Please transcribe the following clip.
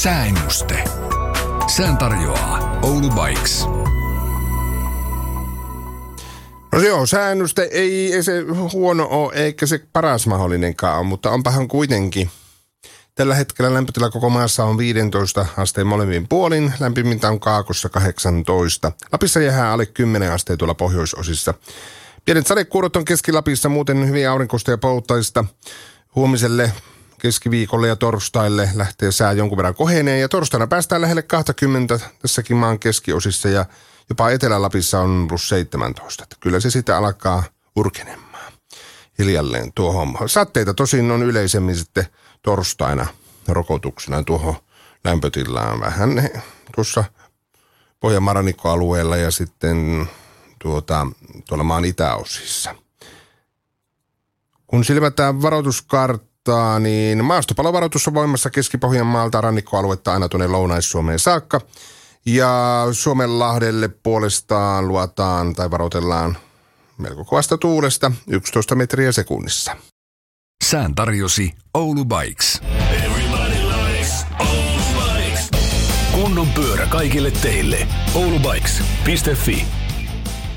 Sääennuste. Sään tarjoaa Oulu Bikes. No joo, sääennuste ei se huono ole, eikä se paras mahdollinenkaan ole, mutta onpahan kuitenkin. Tällä hetkellä lämpötila koko maassa on 15 asteen molemmin puolin, lämpimintä on Kaakossa 18. Lapissa jää alle 10 asteen tuolla pohjoisosissa. Pienet sadekuurot on Keski-Lapissa, muuten hyvin aurinkoista ja pouttaista. Huomiselle, keskiviikolle ja torstaille lähtee sää jonkun verran koheneen ja torstaina päästään lähelle 20 tässäkin maan keskiosissa ja jopa Etelä-Lapissa on plus 17. Kyllä se sitä alkaa urkenemaan hiljalleen tuo homma. Satteita tosin on yleisemmin sitten torstaina rokotuksena tuohon lämpötilaan vähän tuossa Pohjanmaan rannikkoalueella ja sitten tuolla maan itäosissa. Kun silmätään varoituskarttaa, niin maastopalovaroitus on voimassa Keski-Pohjanmaalta rannikkoaluetta aina tuonne Lounais-Suomeen saakka. Ja Suomenlahdelle puolestaan luotaan tai varoitellaan melko kovasta tuulesta 11 metriä sekunnissa. Sään tarjosi Oulu Bikes. Kunnon pyörä kaikille teille. oulubikes.fi